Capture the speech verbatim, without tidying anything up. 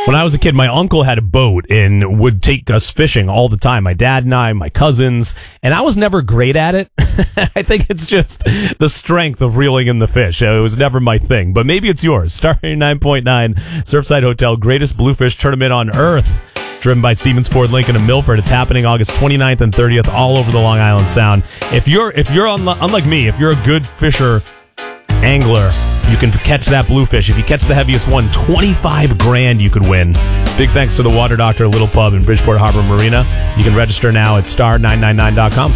When I was a kid, my uncle had a boat and would take us fishing all the time. My dad and I, my cousins, and I was never great at it. I think it's just the strength of reeling in the fish. It was never my thing, but maybe it's yours. Star nine point nine, Surfside Hotel, greatest bluefish tournament on earth. Driven by Stevens Ford Lincoln and Milford. It's happening August twenty-ninth and thirtieth all over the Long Island Sound. If you're, if you're unlo- unlike me, if you're a good fisher, angler, you can catch that bluefish. If you catch the heaviest one, twenty-five grand you could win. Big thanks to the Water Doctor Little Pub in Bridgeport Harbor Marina. You can register now at star nine nine nine dot com.